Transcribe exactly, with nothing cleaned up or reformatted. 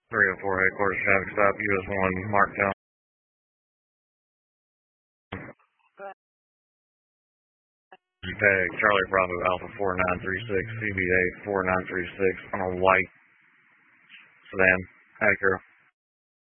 three oh four headquarters, traffic stop, U S one, Marktown. Tag Charlie Bravo Alpha four nine three six, C B A four nine three six on a white sedan, Acura.